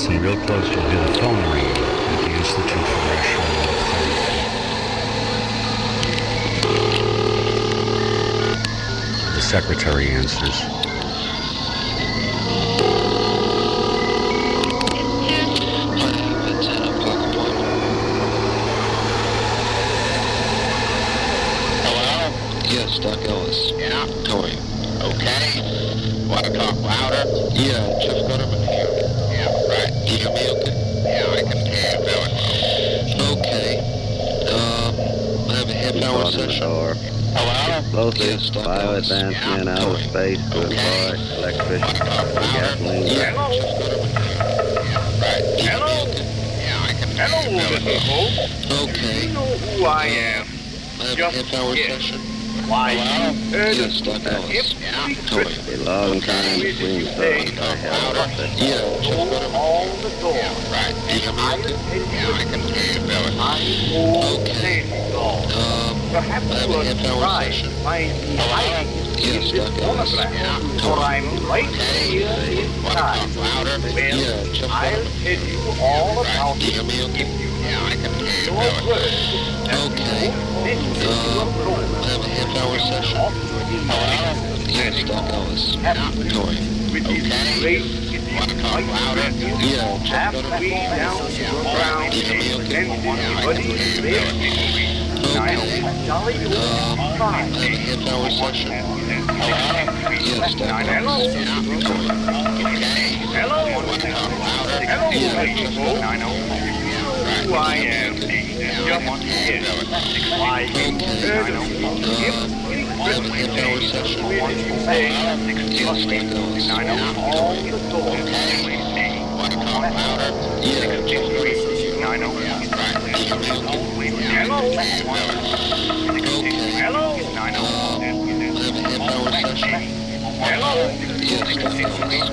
listen real close, you'll hear the phone ringing at the Institute for Rational Therapy. The secretary answers. Yes, Doc Ellis. Yeah? How are you? Okay. Want to talk louder? Yeah, Jeff Gutterman here. Yeah, right. Do you hear me okay? Yeah, I can hear you very well. Okay. I have a half-hour session. Hello? Explosive, Yes, Doc bioadvanced Ellis. in outer space to impart electricity, gasoline. Yeah, Hello? Jeff Gutterman here. Yeah, right. Do you hear me okay? Yeah, I can hear Hello, you very little well. folks. Okay. You know who I am. I have a Just half-hour yes. session. Why, Hello? you heard Yes, Doc Ellis. Yeah. How are you? A long time between stars. I have a session. Yeah, Jeff Gutterman all here. the door. Yeah, right. Do you hear me okay? Yeah, I can hear you very well. My old Okay. Santa Claus. Perhaps I have you a are half-hour surprised session. to find me hiding Yes, in this Doc Ellis. phonograph. Yeah. For I'm right here Want to inside. talk louder? Well, Yeah, Jeff I'll Gutterman. tell you all about Do you hear me okay? Yeah, I can hear you your very well. word. Okay. I have a half-hour session. Yes, Doc Ellis. How are you? With this great Want to talk louder? Yeah, Jeff half Gutterman. way down the ground Do you hear me okay? and anybody there. I am jolly I old have a half-hour session. Yes, Doc Ellis. Hello. Hello. Hello, Yeah, people. I know who I am. Just yes. Why, you heard of me. I have a half-hour session. Yes, Doc Ellis. I know all the doors. Want to talk louder? Yeah, I know. do you hear me okay? Hello. Okay. Hello. I have a half-hour session. Hello. Yes, Doc Ellis.